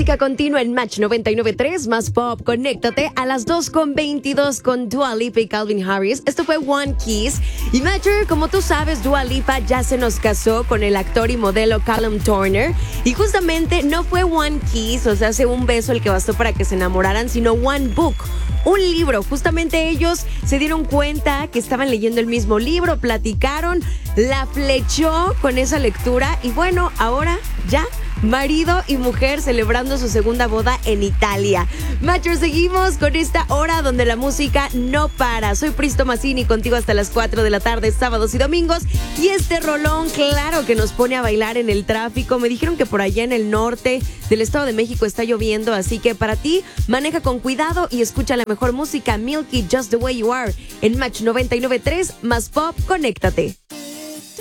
música continua en Match 99.3, más pop. Conéctate a las 2:22 con Dua Lipa y Calvin Harris. Esto fue One Kiss. Y Matcher, como tú sabes, Dua Lipa ya se nos casó con el actor y modelo Callum Turner. Y justamente no fue One Kiss, o sea, hace un beso el que bastó para que se enamoraran, sino One Book. Un libro. Justamente ellos se dieron cuenta que estaban leyendo el mismo libro, platicaron, la flechó con esa lectura y bueno, ahora ya marido y mujer celebrando su segunda boda en Italia. Matchers, seguimos con esta hora donde la música no para. Soy Pristo Mazzini, contigo hasta las 4 de la tarde, sábados y domingos. Y este rolón, claro que nos pone a bailar en el tráfico. Me dijeron que por allá en el norte del Estado de México está lloviendo, así que para ti, maneja con cuidado y escucha la mejor música, Milky, Just the Way You Are, en Match 99.3, más pop, conéctate.